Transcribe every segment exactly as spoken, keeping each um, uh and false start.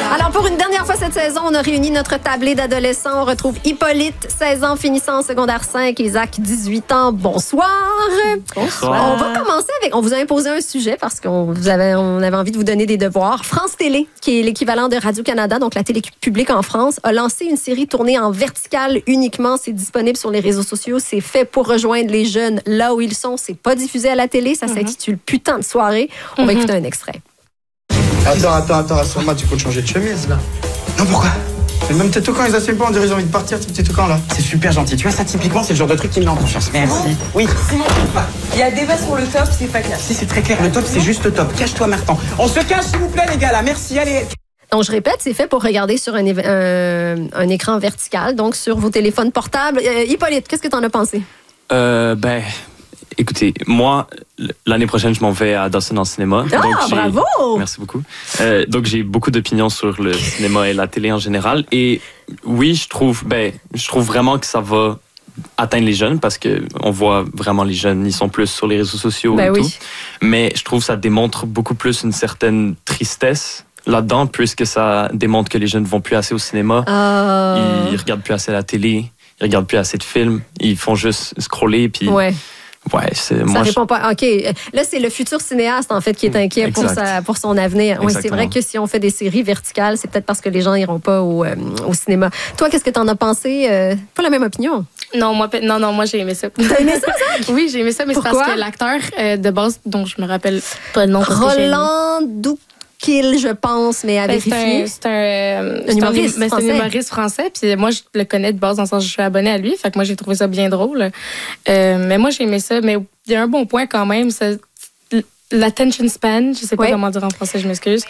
Alors, pour une dernière fois cette saison, on a réuni notre tablée d'adolescents. On retrouve Hippolyte, seize ans, finissant en secondaire cinq, Isaac, dix-huit ans. Bonsoir. Bonsoir. On va commencer avec... On vous a imposé un sujet parce qu'on vous avait, on avait envie de vous donner des devoirs. France Télé, qui est l'équivalent de Radio-Canada, donc la télé publique en France, a lancé une série tournée en verticale uniquement. C'est disponible sur les réseaux sociaux. C'est fait pour rejoindre les jeunes là où ils sont. C'est pas diffusé à la télé. Ça mm-hmm. s'intitule Putain de soirée. On mm-hmm. va écouter un extrait. Attends, attends, attends, rassure-moi, tu peux te changer de chemise, là. Non, pourquoi? Mais même tes toucans, ils assument pas, on dirait ils ont envie de partir, tes petits toucans, là. C'est super gentil, tu vois, ça, typiquement, c'est le genre de truc qui me met en confiance. Merci. Oui. Il y a des débat sur le top, c'est pas clair. Si, c'est très clair, le top, c'est juste top. Cache-toi, Martin. On se cache, s'il vous plaît, les gars, là, merci, allez. Donc, je répète, c'est fait pour regarder sur un, un, un écran vertical, donc sur vos téléphones portables. Euh, Hippolyte, qu'est-ce que t'en as pensé? Euh, ben... Écoutez, moi, l'année prochaine, je m'en vais à Dawson en cinéma. Ah, donc bravo! Merci beaucoup. Euh, donc, j'ai beaucoup d'opinions sur le cinéma et la télé en général. Et oui, je trouve, ben, je trouve vraiment que ça va atteindre les jeunes parce que on voit vraiment les jeunes, ils sont plus sur les réseaux sociaux ben et oui. tout. Mais je trouve que ça démontre beaucoup plus une certaine tristesse là-dedans, puisque ça démontre que les jeunes ne vont plus assez au cinéma. Euh... Ils regardent plus assez la télé, ils regardent plus assez de films, ils font juste scroller puis. Ouais. Ouais, c'est, ça moi, répond pas. OK. Là, c'est le futur cinéaste, en fait, qui est inquiet pour, sa, pour son avenir. Oui, c'est vrai que si on fait des séries verticales, c'est peut-être parce que les gens n'iront pas au, euh, au cinéma. Toi, qu'est-ce que t'en as pensé? Euh, pas la même opinion? Non, moi, non, non, moi, j'ai aimé ça. T'as aimé ça, Zach? Oui, j'ai aimé ça, mais Pourquoi? c'est parce que l'acteur euh, de base, dont je me rappelle pas le nom. Roland Douk. Kill, je pense, mais à ben, vérifier. C'est un, c'est un, un humoriste un, français. C'est un humoriste français. Puis moi, je le connais de base dans le sens que je suis abonnée à lui. Fait que moi, j'ai trouvé ça bien drôle. Euh, mais moi, j'ai aimé ça. Mais il y a un bon point quand même. Ça, l'attention span, je sais pas oui. comment dire en français, je m'excuse.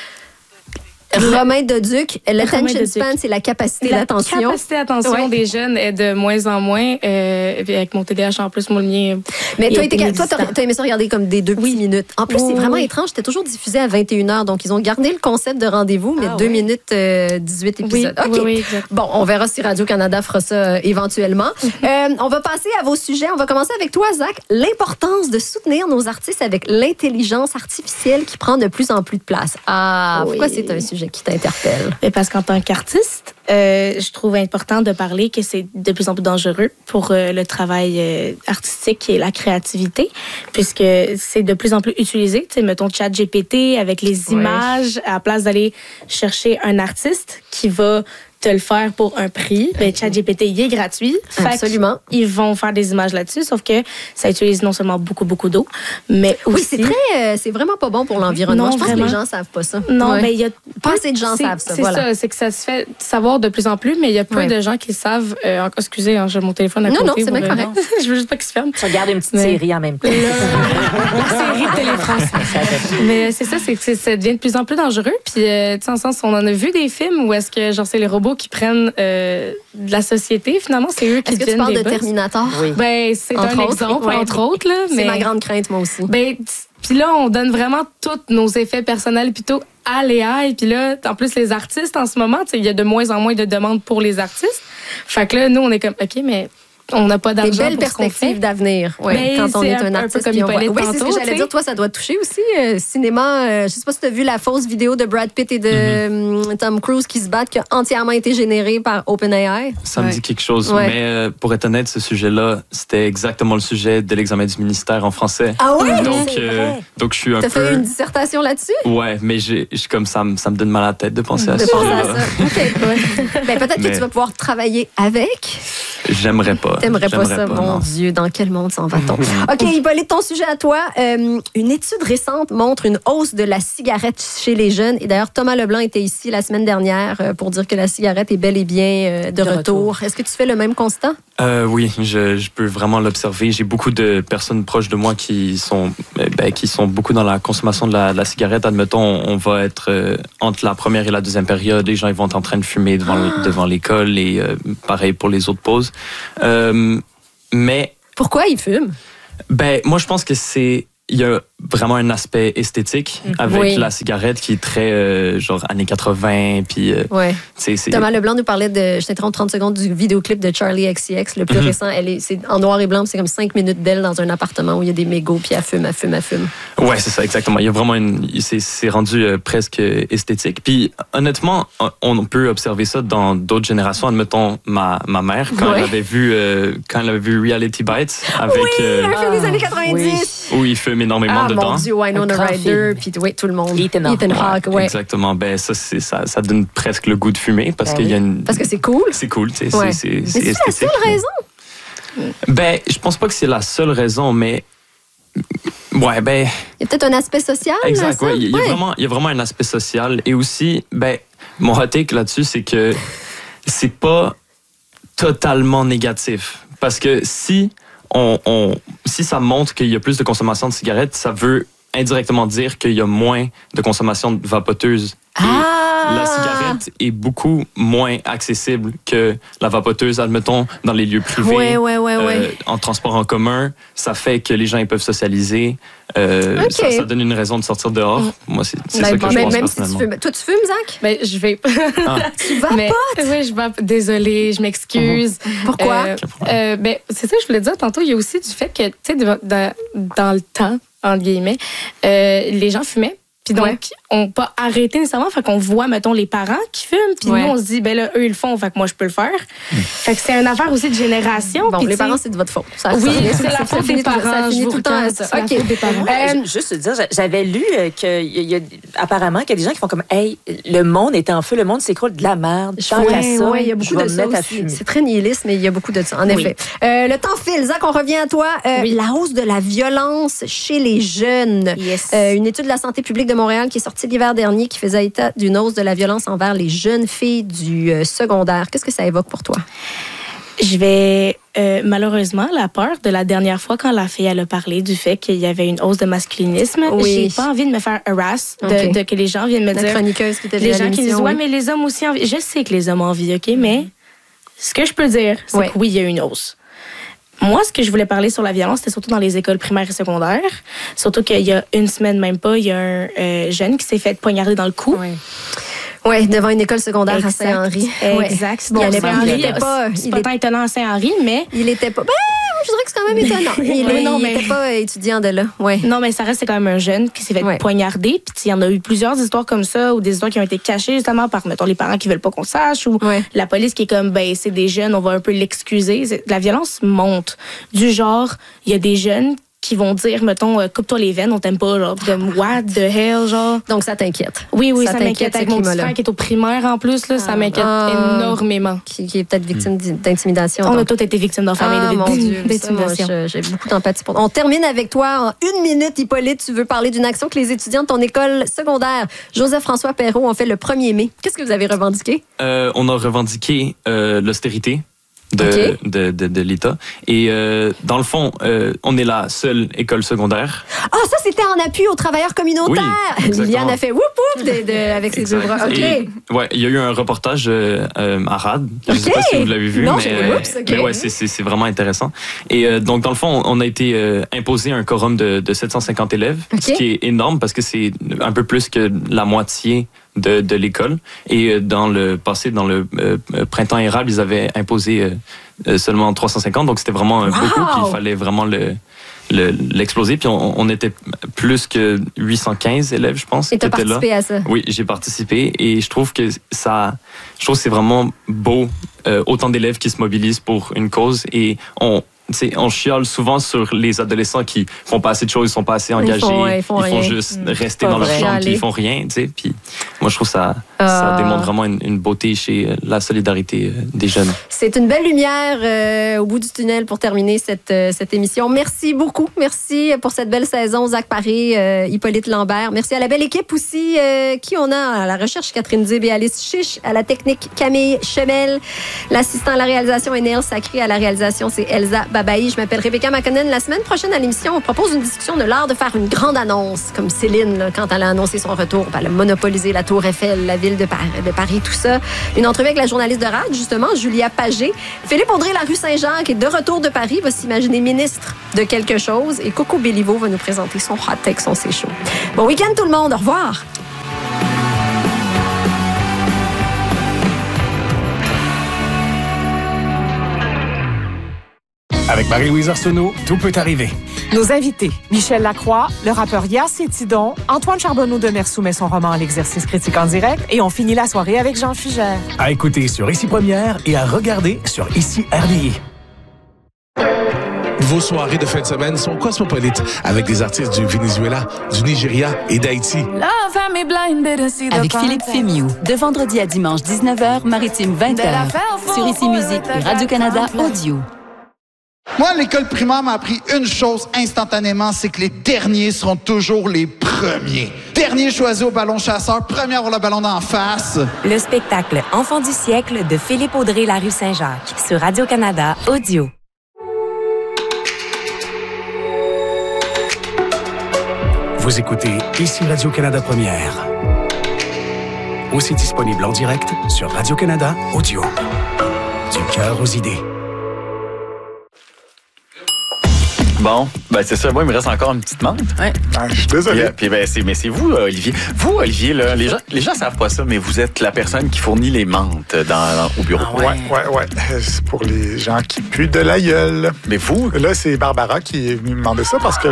Romain Doduc, l'attention span, c'est la capacité la d'attention. La capacité d'attention ouais. des jeunes est de moins en moins. Euh, avec mon T D A H en plus, mon lien. Mais toi, toi t'as, t'as aimé ça regarder comme des deux oui. minutes. En plus, oh, c'est vraiment oui. étrange. C'était toujours diffusé à vingt et une heures. Donc, ils ont gardé le concept de rendez-vous, mais ah, deux oui. minutes, euh, dix-huit épisodes. Oui, OK. Oui, oui, bon, on verra si Radio-Canada fera ça euh, éventuellement. euh, on va passer à vos sujets. On va commencer avec toi, Zach. L'importance de soutenir nos artistes avec l'intelligence artificielle qui prend de plus en plus de place. Ah, oui. Pourquoi c'est un sujet qui t'interpelle? Mais parce qu'en tant qu'artiste, euh, je trouve important de parler que c'est de plus en plus dangereux pour euh, le travail euh, artistique et la créativité, puisque c'est de plus en plus utilisé. Tu sais, mettons ChatGPT avec les images, ouais. à la place d'aller chercher un artiste qui va te le faire pour un prix. Ben, ChatGPT, il est gratuit. Absolument. Ils vont faire des images là-dessus, sauf que ça utilise non seulement beaucoup, beaucoup d'eau, mais aussi... Oui, c'est très... Euh, c'est vraiment pas bon pour l'environnement. Non, je pense vraiment. que les gens savent pas ça. Non, mais ouais. il y a... Pas assez de gens c'est, savent ça, c'est voilà. ça, c'est que ça se fait savoir de plus en plus, mais il y a peu ouais. de gens qui savent... Euh, excusez, hein, j'ai mon téléphone à non, côté. Non, non, c'est bien correct. Non. Je veux juste pas qu'il se ferme. Tu regardes une petite mais... série en même temps. Une série de Télé-France. Mais c'est ça, c'est que ça devient de plus en plus dangereux. Puis, euh, tu sais, en sens, on en a vu des films où est-ce que, genre, c'est les robots qui prennent... Euh, de la société, finalement, c'est eux qui Est-ce que tu parles de boss. Terminator? Oui. Ben, c'est entre un autres, exemple, ouais. entre autres. Là, c'est mais... ma grande crainte, moi aussi. Ben, puis là, on donne vraiment tous nos effets personnels plutôt à l'A I. Puis là, en plus, les artistes, en ce moment, il y a de moins en moins de demandes pour les artistes. Fait que là, nous, on est comme, OK, mais... on n'a pas d'argent. Des belles pour perspective d'avenir, ouais, ben, quand on est un, un artiste. Un peu comme voit... Oui, tantôt, c'est ce que j'allais t'sais. dire. Toi, ça doit te toucher aussi. Euh, cinéma, euh, je sais pas si tu as vu la fausse vidéo de Brad Pitt et de mm-hmm. Tom Cruise qui se battent, qui a entièrement été générée par OpenAI. Ça me ouais. dit quelque chose. Ouais. Mais euh, pour être honnête, ce sujet-là, c'était exactement le sujet de l'examen du ministère en français. Ah oui? Donc, euh, donc je suis un T'as peu... fait une dissertation là-dessus? Ouais, mais j'ai, j'ai comme ça, ça me donne mal à la tête de penser à de ça. De penser à ça. OK. Ouais. Ben, peut-être mais... que tu vas pouvoir travailler avec. J'aimerais pas. T'aimerais pas J'aimerais ça, pas, mon non. Dieu, dans quel monde s'en va-t-on? OK, Hippolyte, ton sujet à toi. Euh, une étude récente montre une hausse de la cigarette chez les jeunes. Et d'ailleurs, Thomas Leblanc était ici la semaine dernière pour dire que la cigarette est bel et bien de, de retour. retour. Est-ce que tu fais le même constat? Euh, oui, je, je peux vraiment l'observer. J'ai beaucoup de personnes proches de moi qui sont, ben, qui sont beaucoup dans la consommation de la, de la cigarette. Admettons, on va être euh, entre la première et la deuxième période. Les gens ils vont être en train de fumer devant, ah. devant l'école et euh, pareil pour les autres pauses. Euh, mais pourquoi ils fument? Ben, moi, je pense que c'est... il y a vraiment un aspect esthétique mm-hmm. avec oui. la cigarette qui est très euh, genre années quatre-vingts. Puis, euh, ouais. c'est, c'est... Thomas Leblanc nous parlait de, je t'interromps trente secondes, du vidéoclip de Charlie X C X, le plus mm-hmm. récent. Elle est, c'est en noir et blanc, c'est comme cinq minutes d'elle dans un appartement où il y a des mégots, puis elle fume, elle fume, elle fume. Ouais, c'est ça, exactement. Il y a vraiment une, c'est, c'est rendu euh, presque esthétique. Puis honnêtement, on peut observer ça dans d'autres générations. Admettons, ma, ma mère, quand ouais. elle avait vu, euh, quand elle avait vu Reality Bites avec... Oui, euh, un film des années quatre-vingt-dix. Oui. Où il fume énormément ah, dedans. Mon Dieu, Winona Ryder, puis oui, tout le monde. Ethan, Ethan Hawke, ouais. Exactement. Ben ça, c'est, ça, ça donne presque le goût de fumer parce ben qu'il y a une. Parce que c'est cool. C'est cool, tu sais. Ouais. C'est, c'est, mais c'est, c'est esthétique. la seule raison. Ben, je pense pas que c'est la seule raison, mais. Ouais, ben. Il y a peut-être un aspect social. Exact, là, ouais. Il y a ouais. vraiment, il y a vraiment un aspect social. Et aussi, ben, mon hot take là-dessus, c'est que c'est pas totalement négatif. Parce que si On, on, si ça montre qu'il y a plus de consommation de cigarettes, ça veut indirectement dire qu'il y a moins de consommation de vapoteuses. Ah! La cigarette est beaucoup moins accessible que la vapoteuse, admettons, dans les lieux privés, ouais, ouais, ouais, euh, ouais. en transport en commun. Ça fait que les gens ils peuvent socialiser. Euh, okay. ça, ça donne une raison de sortir dehors. Mm. Moi, c'est, c'est ben, ça que bon, je pense même personnellement. Si tu fumes. Toi, tu fumes, Zach? Ben, je vais... Ah. Tu vapotes? Oui, je vapote. Désolée, je m'excuse. Mm-hmm. Pourquoi? Euh, euh, ben, c'est ça que je voulais dire tantôt. Il y a aussi du fait que, tu sais, dans, dans le temps, entre guillemets, euh, les gens fumaient. Puis donc, ouais. on pas arrêté nécessairement. Fait qu'on voit, mettons, les parents qui fument. Puis ouais. nous, on se dit, ben là, eux, ils le font. Fait que moi, je peux le faire. Mmh. Fait que c'est une affaire aussi de génération. Bon, puis les parents, c'est de votre faute. Ça, oui, ça, c'est la ça, faute des parents. Ça finit tout le temps. C'est OK. Des parents. Euh, juste te dire, j'avais lu qu'il y a apparemment qu'il y a des gens qui font comme, hey, le monde est en feu, le monde s'écroule de la merde. Tant qu'à ça, ouais, il y a beaucoup de ça aussi. C'est très nihiliste, mais il y a beaucoup de ça, en effet. Euh, le temps file. Zach, on revient à toi. Euh, oui. La hausse de la violence chez les jeunes. Yes. Euh, une étude de la santé publique de Montréal qui est sortie l'hiver dernier qui faisait état d'une hausse de la violence envers les jeunes filles du euh, secondaire. Qu'est-ce que ça évoque pour toi? Je vais, euh, malheureusement, la peur de la dernière fois quand la fille elle a parlé du fait qu'il y avait une hausse de masculinisme, oui. j'ai pas envie de me faire harass, de, okay. de que les gens viennent me la dire... chroniqueuse qui était les gens qui disent, ouais, oui. mais les hommes aussi envient. Je sais que les hommes envient, OK, mais ce que je peux dire, c'est ouais. que oui, il y a une hausse. Moi, ce que je voulais parler sur la violence, c'était surtout dans les écoles primaires et secondaires. Surtout qu'il y a une semaine, même pas, il y a un euh, jeune qui s'est fait poignarder dans le cou. Oui. Oui, devant une école secondaire exact. à Saint-Henri. Exact. Bon, il allait Saint-Henri, il était pas, c'est pas tant étonnant à Saint-Henri, mais... Il était pas... Ben, je dirais que c'est quand même étonnant. Il, oui, non, il mais... était pas étudiant de là. Ouais. Non, mais ça reste c'est quand même un jeune qui s'est fait ouais. poignarder. Puis il y en a eu plusieurs histoires comme ça, ou des histoires qui ont été cachées justement par, mettons, les parents qui veulent pas qu'on sache, ou ouais. la police qui est comme, ben, c'est des jeunes, on va un peu l'excuser. C'est... La violence monte. Du genre, il y a des jeunes qui vont dire, mettons, euh, coupe-toi les veines, on t'aime pas, genre, de what the hell, genre. Donc, ça t'inquiète. Oui, oui, ça, ça m'inquiète. t'inquiète avec mon petit frère qui est au primaire, en plus, là, ah, ça m'inquiète ah, énormément. Qui, qui est peut-être victime d'intimidation. On donc. a tous été victimes dans la famille ah, de, mon Dieu, d'intimidation. Ça, moi, j'ai beaucoup d'empathie pour. On termine avec toi en une minute, Hippolyte. Tu veux parler d'une action que les étudiants de ton école secondaire, Joseph-François Perrault, ont fait le premier mai. Qu'est-ce que vous avez revendiqué? Euh, on a revendiqué euh, l'austérité. De, okay. de, de, de l'État. Et euh, dans le fond, euh, on est la seule école secondaire. Ah, ça, c'était en appui aux travailleurs communautaires. Oui, Liliane a fait whoop whoop de, de, avec ses deux bras. OK. Et, ouais, il y a eu un reportage euh, à Rad. Je ne okay. sais pas si vous l'avez vu, non, mais, euh, oups, okay. mais ouais, c'est, c'est, c'est vraiment intéressant. Et euh, donc, dans le fond, on a été euh, imposé un quorum de, de sept cent cinquante élèves, okay. ce qui est énorme parce que c'est un peu plus que la moitié de, de l'école. Et dans le passé, dans le euh, printemps érable, ils avaient imposé euh, seulement trois cent cinquante, donc c'était vraiment wow. beaucoup, puis il fallait vraiment le, le, l'exploser. Puis on, on était plus que huit cent quinze élèves, je pense. Et tu as participé là. à ça? Oui, j'ai participé et je trouve que ça, je trouve que c'est vraiment beau, euh, autant d'élèves qui se mobilisent pour une cause et on T'sais, on chiale souvent sur les adolescents qui font pas assez de choses, ils sont pas assez engagés, ils font, ouais, ils font, ils font juste mmh. rester pas dans leur chambre, puis ils font rien. Puis moi, je trouve que ça, euh... ça démontre vraiment une, une beauté chez la solidarité des jeunes. C'est une belle lumière euh, au bout du tunnel pour terminer cette, euh, cette émission. Merci beaucoup. Merci pour cette belle saison, Zach Paré, euh, Hippolyte Lambert. Merci à la belle équipe aussi, euh, qui on a à la recherche, Catherine Dib et Alice Chiche, à la technique Camille Chemel, l'assistant à la réalisation est Néel Sacré, à la réalisation c'est Elsa Babaï. Je m'appelle Rebecca McConnell. La semaine prochaine à l'émission, on propose une discussion de l'art de faire une grande annonce, comme Céline, là, quand elle a annoncé son retour. Elle a monopolisé la Tour Eiffel, la ville de Paris, de Paris, tout ça. Une entrevue avec la journaliste de rad, justement, Julia Pagé. Philippe Audrey, la rue Saint-Jacques, est de retour de Paris, va s'imaginer ministre de quelque chose. Et Coco Béliveau va nous présenter son hot take, son c'est chaud. Bon week-end tout le monde. Au revoir. Avec Marie-Louise Arsenault, tout peut arriver. Nos invités, Michel Lacroix, le rappeur Yacine Tidon, Antoine Charbonneau de Mer soumet son roman à l'exercice critique en direct et on finit la soirée avec Jean Fugère. À écouter sur Ici Première et à regarder sur Ici R D I. Vos soirées de fin de semaine sont cosmopolites avec des artistes du Venezuela, du Nigeria et d'Haïti. Avec Philippe Fémiou, de vendredi à dimanche dix-neuf heures, maritime vingt heures, sur Ici Musique et Radio-Canada Audio. Moi, l'école primaire m'a appris une chose instantanément, c'est que les derniers seront toujours les premiers. Dernier choisi au ballon chasseur, premier à avoir le ballon d'en face. Le spectacle Enfant du siècle de Philippe Audrey, la rue Saint-Jacques, sur Radio-Canada Audio. Vous écoutez Ici Radio-Canada Première. Aussi disponible en direct sur Radio-Canada Audio. Du cœur aux idées. Bon, ben c'est ça. Moi, il me reste encore une petite menthe. Ouais. Ah, je suis désolé. Puis, puis ben, c'est, mais c'est vous, Olivier. Vous, Olivier, là, les gens, les gens savent pas ça, mais vous êtes la personne qui fournit les menthes dans, dans, au bureau. Ah, ouais, ouais, ouais. C'est pour les gens qui puent de la gueule. Mais vous? Là, c'est Barbara qui est venue me demander ça parce que...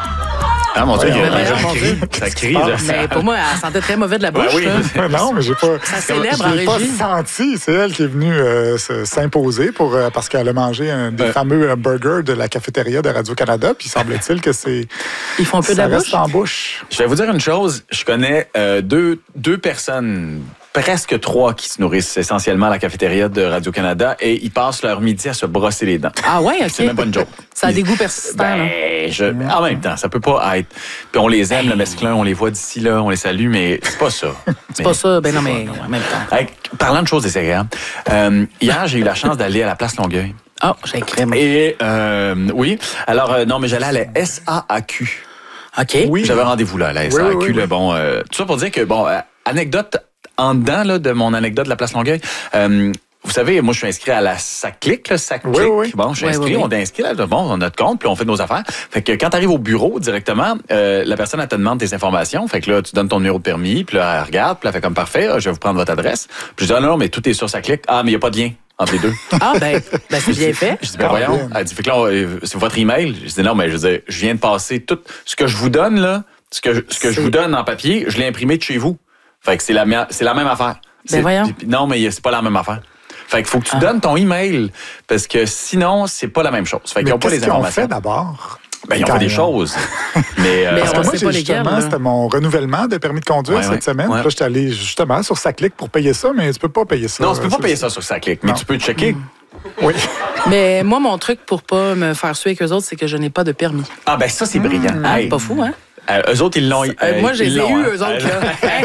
Ah, mon Dieu, ouais, il y a ouais, ça, mon crie, Dieu. ça crie. Là, mais pour moi, elle sentait très mauvais de la bouche. Ben oui. Là. Non, mais j'ai pas... Ça célèbre en régie. régie. J'ai pas senti. C'est elle qui est venue euh, s'imposer pour, euh, parce qu'elle a mangé un des euh. fameux burgers de la cafétéria de Radio-Canada. Puis semble-t-il que c'est... Ils font un peu de la bouche. Ça reste en bouche. Je vais vous dire une chose. Je connais euh, deux, deux personnes... presque trois qui se nourrissent essentiellement à la cafétéria de Radio-Canada et ils passent leur midi à se brosser les dents. Ah ouais, OK. C'est même pas une joke. Ça a des goûts persistants. Ben, je, en même temps, ça peut pas être... Puis on les aime, le mesclun, on les voit d'ici, là, on les salue, mais c'est pas ça. C'est pas ça, ben non, mais en même temps. Hey, parlant de choses désagréables, euh, hier, j'ai eu la chance d'aller à la place Longueuil. Ah, oh, j'ai écrit. Et, euh, oui, alors, euh, non, mais j'allais à la S A A Q. OK. Oui. J'avais rendez-vous là, à la S A A Q. Oui, oui, oui. Là, bon, euh, tout ça pour dire que, bon, euh, anecdote... En dedans là, de mon anecdote de la place Longueuil, euh, vous savez, moi, je suis inscrit à la SACLIC, là, SACLIC. Oui, oui. Bon, je suis inscrit, oui, oui, oui. on est inscrit, là, bon, on a notre compte, puis on fait nos affaires. Fait que quand tu arrives au bureau directement, euh, la personne, elle te demande tes informations. Fait que là, tu donnes ton numéro de permis, puis là, elle regarde, puis elle fait comme parfait, je vais vous prendre votre adresse. Puis je dis, ah non, mais tout est sur SACLIC. Ah, mais il n'y a pas de lien entre les deux. Ah, ben, ben c'est bien fait. Je dis, ben voyons. Elle dit, fait que là, c'est votre email. Je dis, non, mais je veux dire, je viens de passer tout ce que je vous donne, là, ce que, ce que je vous donne en papier, je l'ai imprimé de chez vous. Fait que c'est la, c'est la même affaire. Ben voyons. Non, mais c'est pas la même affaire. Fait qu'il faut que tu ah. donnes ton email parce que sinon, c'est pas la même chose. Fait qu'ils n'ont pas les informations. Qu'est-ce qu'ils ont fait d'abord? Ben, ils ont fait des choses. mais, euh, parce que moi, j'ai, pas justement, c'était mon renouvellement de permis de conduire ouais, cette ouais, semaine. Ouais. Là, j'étais allé justement sur SACLIC pour payer ça, mais tu peux pas payer ça. Non, tu peux pas payer ça sur SACLIC, mais tu peux checker. Mmh. Oui. Mais moi, mon truc pour pas me faire suer avec eux autres, c'est que je n'ai pas de permis. Ah, ben ça, c'est brillant. Mmh. Hey. Pas fou, hein? Euh, eux autres, ils l'ont. Euh, moi, j'ai eu, hein. eux autres, là.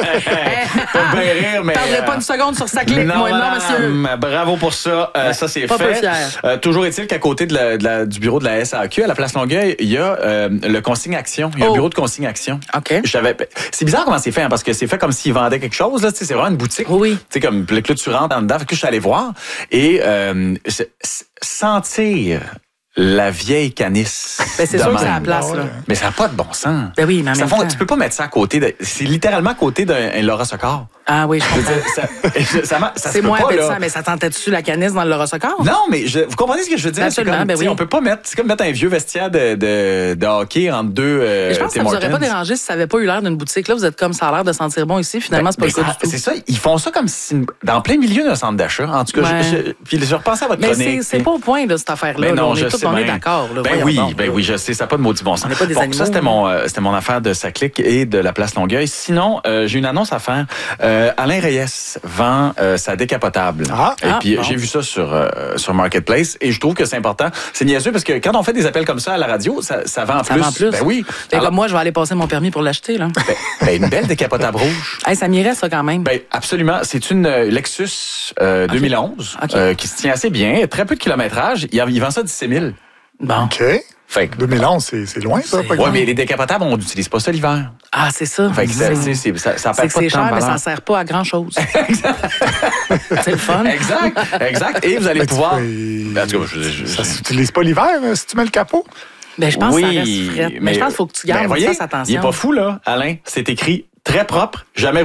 Pas bien rire, mais. Perdrai pas une seconde sur sa clique, moi, non, monsieur. Bravo pour ça. Euh, ça, c'est pas fait. Peu fier. Euh, toujours est-il qu'à côté de la, de la, du bureau de la S A Q, à la place Longueuil, il y a euh, le consigne action. Il y a oh. un bureau de consigne action. OK. J'avais... C'est bizarre comment c'est fait, hein, parce que c'est fait comme s'ils vendaient quelque chose, là. C'est vraiment une boutique. Oui. Tu sais, comme là, tu rentres en dedans. Fait que je suis allé voir. Et euh, sentir la vieille canisse. Ben, c'est sûr que c'est à la place, là. Mais ça n'a pas de bon sens. Ben oui, mais en ça même fond, temps. Tu peux pas mettre ça à côté de... C'est littéralement à côté d'un Laura Socor. Ah oui, je comprends. ça, ça, ça, ça c'est moins appétissant, là. mais ça tentait-tu la canisse dans le Laura Socor? Non, mais je, vous comprenez ce que je veux dire? Absolument, comme, ben oui. On peut pas mettre... C'est comme mettre un vieux vestiaire de, de, de hockey entre deux euh, je pense que ça vous aurait pas dérangé si ça avait pas eu l'air d'une boutique. Là, vous êtes comme ça a l'air de sentir bon ici. Finalement, c'est pas le cas du tout. C'est ça, ils font ça comme si... Dans plein milieu d'un centre d'achat. En tout cas, ouais. je, je, puis je repensais à votre mais chronique. Mais c'est pas au point de cette affaire-là. Mais non, on je est tous d'accord. Ben oui, ben oui, je sais, ça n'a pas de maudit bon sens. On n'est pas des bon, animaux. Ça, c'était mon, euh, c'était mon affaire de SACLIC et de la place Longueuil. Sinon, euh, j'ai une annonce à faire. Euh, Alain Reyes vend euh, sa décapotable. Ah, et ah, puis, bon. j'ai vu ça sur, euh, sur Marketplace et je trouve que c'est important. C'est niaiseux parce que quand on fait des appels comme ça à la radio, ça, ça vend ça plus. Vend plus. Ben oui. Alors, comme moi, je vais aller passer mon permis pour l'acheter, là. Ben, ben, une belle décapotable rouge. Hey, ça m'irait, ça, quand même. Ben, absolument. C'est une Lexus euh, okay. deux mille onze okay. euh, qui se tient assez bien. Très peu de kilométrage. Il, il vend ça dix-sept mille. Bon. OK. Fait que, deux mille onze, c'est, c'est loin, ça. Oui, mais les décapotables, on n'utilise pas ça l'hiver. Ah, c'est ça. Fait que ça, c'est, c'est, ça, ça c'est perd que pas de c'est temps. cher, mais ça valeur. ne sert pas à grand-chose. C'est le fun. Exact, exact. Et vous allez Ben, pouvoir... tu peux- Ben, en tout cas, je, je, je- Ça s'utilise pas l'hiver, euh, si tu mets le capot? Ben, je pense oui, que ça reste frais. Mais, je pense qu'il faut que tu gardes ben, voyez, ça, attention. il est pas fou, là, Alain. C'est écrit très propre, jamais